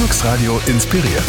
Brillux Radio inspiriert.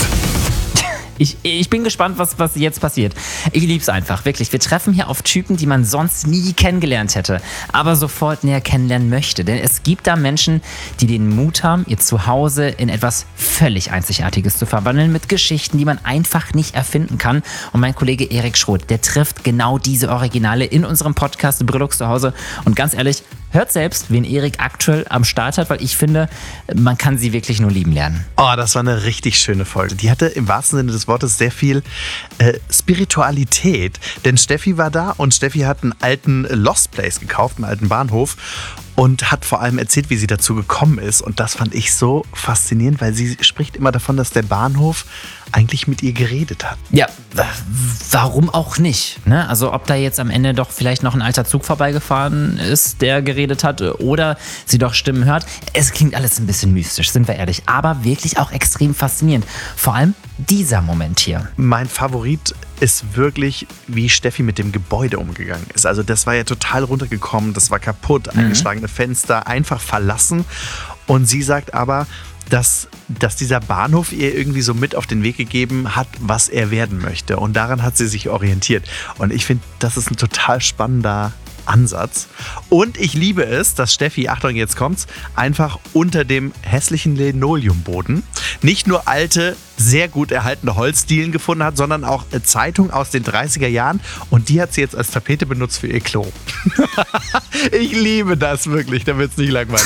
Ich bin gespannt, was jetzt passiert. Ich lieb's einfach, wirklich. Wir treffen hier auf Typen, die man sonst nie kennengelernt hätte, aber sofort näher kennenlernen möchte. Denn es gibt da Menschen, die den Mut haben, ihr Zuhause in etwas völlig Einzigartiges zu verwandeln, mit Geschichten, die man einfach nicht erfinden kann. Und mein Kollege Erik Schroth, der trifft genau diese Originale in unserem Podcast Brillux zu Hause. Und ganz ehrlich, hört selbst, wen Erik aktuell am Start hat, weil ich finde, man kann sie wirklich nur lieben lernen. Oh, das war eine richtig schöne Folge. Die hatte im wahrsten Sinne des Wortes sehr viel Spiritualität. Denn Steffi war da und Steffi hat einen alten Lost Place gekauft, einen alten Bahnhof. Und hat vor allem erzählt, wie sie dazu gekommen ist. Und das fand ich so faszinierend, weil sie spricht immer davon, dass der Bahnhof eigentlich mit ihr geredet hat. Ja, warum auch nicht? Ne? Also ob da jetzt am Ende doch vielleicht noch ein alter Zug vorbeigefahren ist, der geredet hat, oder sie doch Stimmen hört. Es klingt alles ein bisschen mystisch, sind wir ehrlich. Aber wirklich auch extrem faszinierend. Vor allem dieser Moment hier. Mein Favorit ist wirklich, wie Steffi mit dem Gebäude umgegangen ist. Also das war ja total runtergekommen, das war kaputt, eingeschlagene Fenster, einfach verlassen. Und sie sagt aber, dass dieser Bahnhof ihr irgendwie so mit auf den Weg gegeben hat, was er werden möchte. Und daran hat sie sich orientiert. Und ich finde, das ist ein total spannender Ansatz. Und ich liebe es, dass Steffi, Achtung, jetzt kommt's, einfach unter dem hässlichen Linoleumboden nicht nur alte, sehr gut erhaltene Holzdielen gefunden hat, sondern auch Zeitungen aus den 30er Jahren. Und die hat sie jetzt als Tapete benutzt für ihr Klo. Ich liebe das wirklich, da wird's nicht langweilig.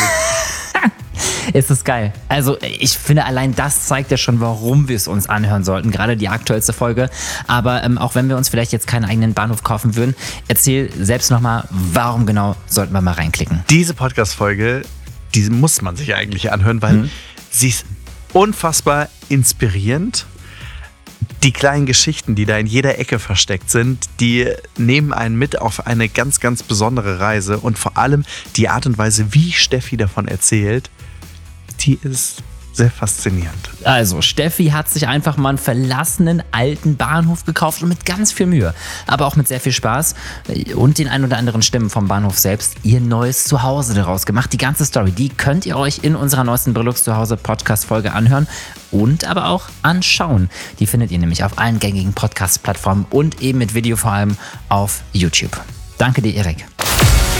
Ist das geil. Also ich finde, allein das zeigt ja schon, warum wir es uns anhören sollten. Gerade die aktuellste Folge. Aber auch wenn wir uns vielleicht jetzt keinen eigenen Bahnhof kaufen würden, erzähl selbst nochmal, warum genau sollten wir mal reinklicken. Diese Podcast-Folge, die muss man sich eigentlich anhören, weil sie ist unfassbar inspirierend. Die kleinen Geschichten, die da in jeder Ecke versteckt sind, die nehmen einen mit auf eine ganz, ganz besondere Reise. Und vor allem die Art und Weise, wie Steffi davon erzählt, die ist sehr faszinierend. Also, Steffi hat sich einfach mal einen verlassenen alten Bahnhof gekauft und mit ganz viel Mühe, aber auch mit sehr viel Spaß und den ein oder anderen Stimmen vom Bahnhof selbst ihr neues Zuhause daraus gemacht. Die ganze Story, die könnt ihr euch in unserer neuesten Brillux zu Hause Podcast-Folge anhören und aber auch anschauen. Die findet ihr nämlich auf allen gängigen Podcast-Plattformen und eben mit Video vor allem auf YouTube. Danke dir, Erik.